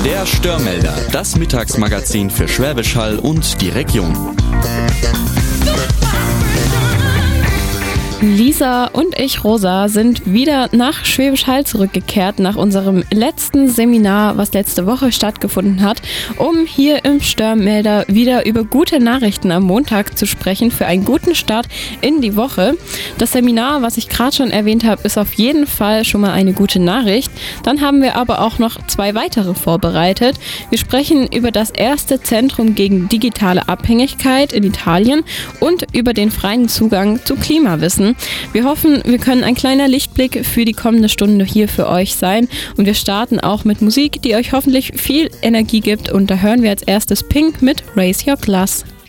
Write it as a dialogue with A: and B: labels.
A: Der Störmelder, das Mittagsmagazin für Schwäbisch Hall und die Region.
B: Lisa und ich, Rosa, sind wieder nach Schwäbisch Hall zurückgekehrt, nach unserem letzten Seminar, was letzte Woche stattgefunden hat, um hier im Störmelder wieder über gute Nachrichten am Montag zu sprechen für einen guten Start in die Woche. Das Seminar, was ich gerade schon erwähnt habe, ist auf jeden Fall schon mal eine gute Nachricht. Dann haben wir aber auch noch 2 weitere vorbereitet. Wir sprechen über das erste Zentrum gegen digitale Abhängigkeit in Italien und über den freien Zugang zu Klimawissen. Wir hoffen, wir können ein kleiner Lichtblick für die kommende Stunde hier für euch sein und wir starten auch mit Musik, die euch hoffentlich viel Energie gibt und da hören wir als erstes Pink mit Raise Your Glass.